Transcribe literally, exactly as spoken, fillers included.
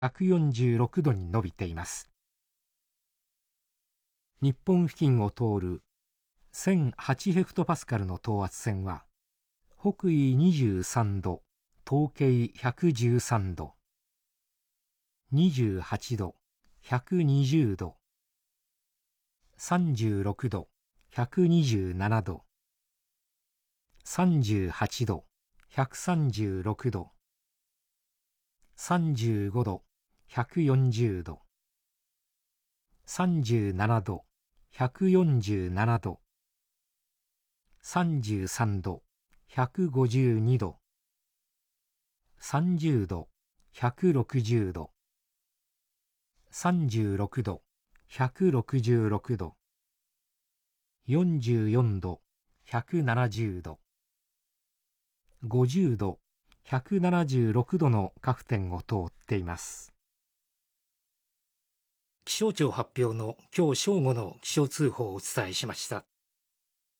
ひゃくよんじゅうろくどに伸びています。日本付近を通るせんはちヘクトパスカルの等圧線は、北緯にじゅうさんど、東経ひゃくじゅうさんど、にじゅうはちど、ひゃくにじゅうど、さんじゅうろくど、ひゃくにじゅうななど、さんじゅうはちど、ひゃくさんじゅうろくど、さんじゅうごど、ひゃくよんじゅうど、さんじゅうななど、ひゃくよんじゅうななど、さんじゅうさんど、ひゃくごじゅうにど、さんじゅうど、ひゃくろくじゅうど、さんじゅうろくど、ひゃくろくじゅうろくど、よんじゅうよんど、ひゃくななじゅうど、ごじゅうど、ひゃくななじゅうろくどの各点を通っています。気象庁発表の今日正午の気象通報をお伝えしました。